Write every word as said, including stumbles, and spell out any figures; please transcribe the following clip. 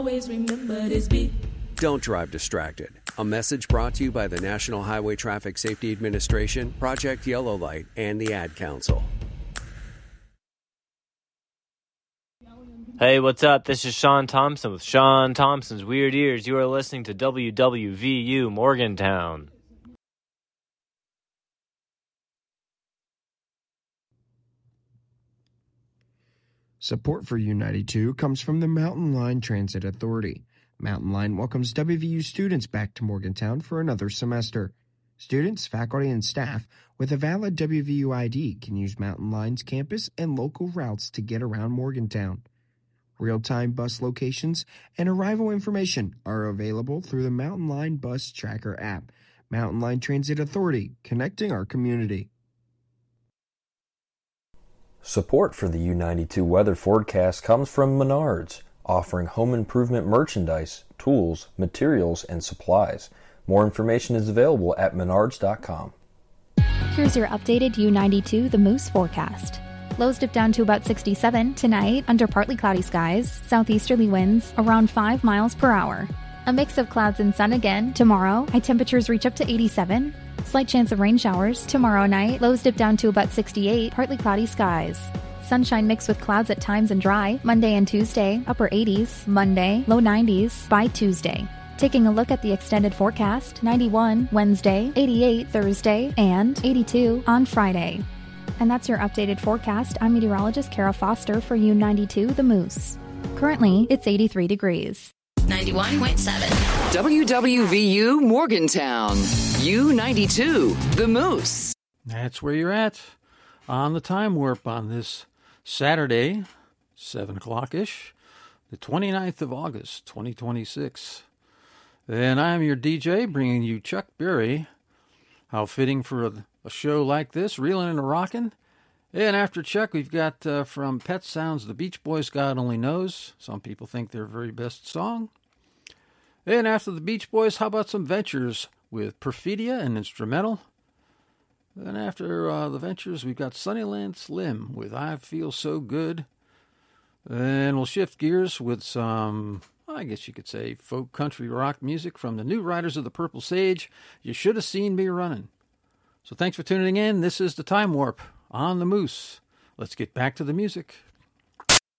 Always remember this beat. Don't drive distracted. A message brought to you by the National Highway Traffic Safety Administration, Project Yellow Light, and the Ad Council. Hey, what's up? This is Sean Thompson with Sean Thompson's Weird Ears. You are listening to W W V U Morgantown. Support for U ninety-two comes from the Mountain Line Transit Authority. Mountain Line welcomes W V U students back to Morgantown for another semester. Students, faculty, and staff with a valid W V U I D can use Mountain Line's campus and local routes to get around Morgantown. Real-time bus locations and arrival information are available through the Mountain Line Bus Tracker app. Mountain Line Transit Authority, connecting our community. Support for the U ninety-two weather forecast comes from Menards, offering home improvement merchandise, tools, materials, and supplies. More information is available at menards dot com. Here's your updated U ninety-two The Moose forecast. Lows dip down to about sixty-seven tonight under partly cloudy skies, southeasterly winds around five miles per hour. A mix of clouds and sun again tomorrow. High temperatures reach up to eighty-seven. Slight chance of rain showers tomorrow night. Lows dip down to about sixty-eight, partly cloudy skies. Sunshine mixed with clouds at times and dry. Monday and Tuesday, upper eighties. Monday, low nineties by Tuesday. Taking a look at the extended forecast, ninety-one Wednesday, eighty-eight Thursday, and eighty-two on Friday. And that's your updated forecast. I'm meteorologist Kara Foster for U ninety-two The Moose. Currently, it's eighty-three degrees. ninety-one point seven. W W V U Morgantown. U ninety-two The Moose. That's where you're at on the time warp on this Saturday, seven o'clock-ish, the twenty-ninth of August, twenty twenty-six. And I'm your D J, bringing you Chuck Berry. How fitting for a, a show like this, reeling and rocking. And after Chuck, we've got uh, from Pet Sounds, The Beach Boys, God Only Knows. Some people think their very best song. And after the Beach Boys, how about some Ventures with Perfidia and Instrumental? Then after uh, the Ventures, we've got Sunnyland Slim with I Feel So Good. And we'll shift gears with some, I guess you could say, folk country rock music from the New Riders of the Purple Sage. You should have seen me running. So thanks for tuning in. This is the Time Warp on the Moose. Let's get back to the music.